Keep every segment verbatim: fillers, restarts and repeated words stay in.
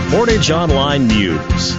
Portage Online News.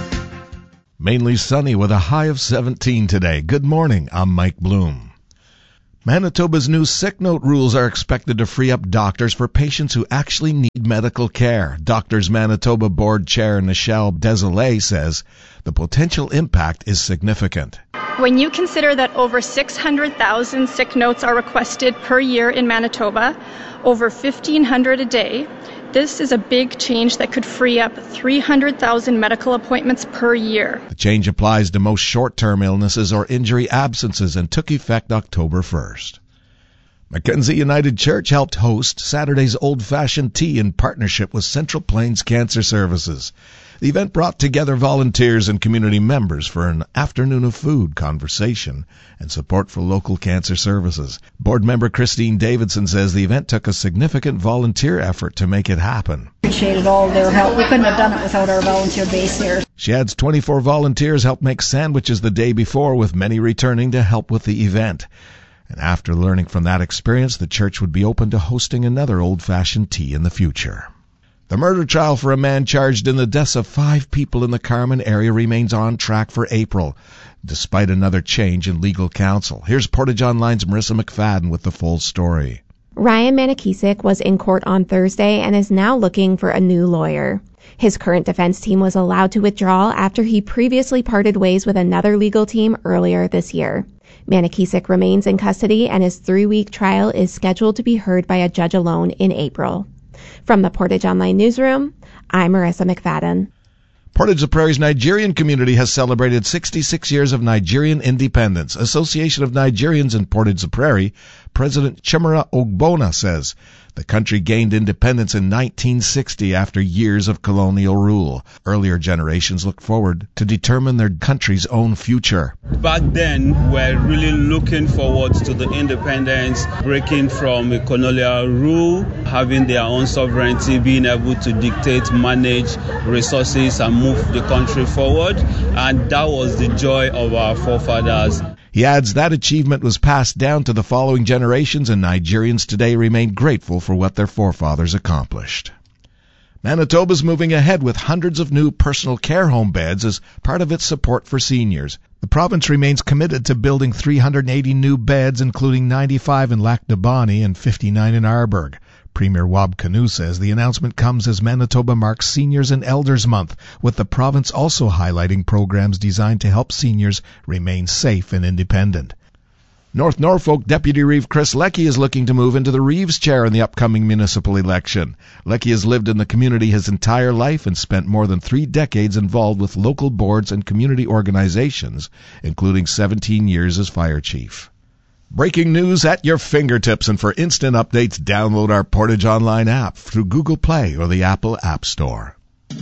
Mainly sunny with a high of seventeen today. Good morning, I'm Mike Bloom. Manitoba's new sick note rules are expected to free up doctors for patients who actually need medical care. Doctors Manitoba Board Chair Nichelle Desolé says the potential impact is significant. When you consider that over six hundred thousand sick notes are requested per year in Manitoba, over fifteen hundred a day, this is a big change that could free up three hundred thousand medical appointments per year. The change applies to most short-term illnesses or injury absences and took effect October first. Mackenzie United Church helped host Saturday's old-fashioned tea in partnership with Central Plains Cancer Services. The event brought together volunteers and community members for an afternoon of food, conversation, and support for local cancer services. Board member Christine Davidson says the event took a significant volunteer effort to make it happen. Appreciated all their help. We couldn't have done it without our volunteer base here. She adds twenty-four volunteers helped make sandwiches the day before, with many returning to help with the event. And after learning from that experience, the church would be open to hosting another old-fashioned tea in the future. The murder trial for a man charged in the deaths of five people in the Carman area remains on track for April, despite another change in legal counsel. Here's Portage Online's Marissa McFadden with the full story. Ryan Manakisik was in court on Thursday and is now looking for a new lawyer. His current defense team was allowed to withdraw after he previously parted ways with another legal team earlier this year. Manakisik remains in custody, and his three-week trial is scheduled to be heard by a judge alone in April. From the Portage Online Newsroom, I'm Marissa McFadden. Portage la Prairie's Nigerian community has celebrated sixty-six years of Nigerian independence. Association of Nigerians in Portage la Prairie, President Chimera Ogbonna says the country gained independence in nineteen sixty after years of colonial rule. Earlier generations looked forward to determine their country's own future. Back then, we're really looking forward to the independence, breaking from a colonial rule, having their own sovereignty, being able to dictate, manage resources, and move the country forward. And that was the joy of our forefathers. He adds that achievement was passed down to the following generations, and Nigerians today remain grateful for what their forefathers accomplished. Manitoba's moving ahead with hundreds of new personal care home beds as part of its support for seniors. The province remains committed to building three hundred eighty new beds, including ninety-five in Lac du Bonny and fifty-nine in Arbourg. Premier Wab Kinew says the announcement comes as Manitoba marks Seniors and Elders Month, with the province also highlighting programs designed to help seniors remain safe and independent. North Norfolk Deputy Reeve Chris Leckie is looking to move into the Reeves chair in the upcoming municipal election. Leckie has lived in the community his entire life and spent more than three decades involved with local boards and community organizations, including seventeen years as fire chief. Breaking news at your fingertips, and for instant updates, download our Portage Online app through Google Play or the Apple App Store.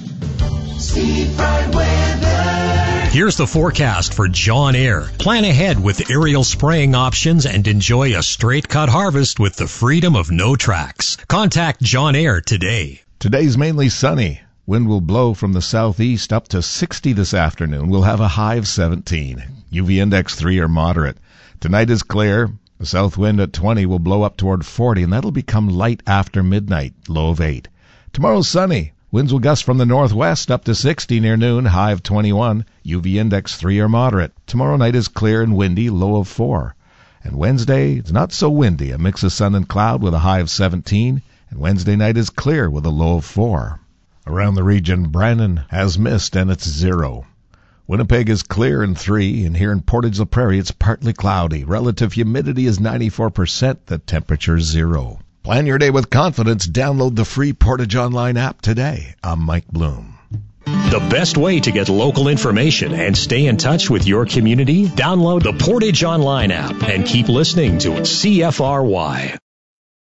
Here's the forecast for John Eyre. Plan ahead with aerial spraying options and enjoy a straight-cut harvest with the freedom of no tracks. Contact John Eyre today. Today's mainly sunny. Wind will blow from the southeast up to sixty this afternoon. We'll have a high of seventeen. U V index three or moderate. Tonight is clear. The south wind at twenty will blow up toward forty, and that'll become light after midnight, low of eight. Tomorrow's sunny. Winds will gust from the northwest up to sixty near noon, high of twenty-one. U V index three or moderate. Tomorrow night is clear and windy, low of four. And Wednesday, it's not so windy, a mix of sun and cloud with a high of seventeen. And Wednesday night is clear with a low of four. Around the region, Brandon has mist and it's zero. Winnipeg is clear and three, and here in Portage la Prairie it's partly cloudy. Relative humidity is ninety-four percent, the temperature zero. Plan your day with confidence. Download the free Portage Online app today. I'm Mike Bloom. The best way to get local information and stay in touch with your community? Download the Portage Online app and keep listening to C F R Y.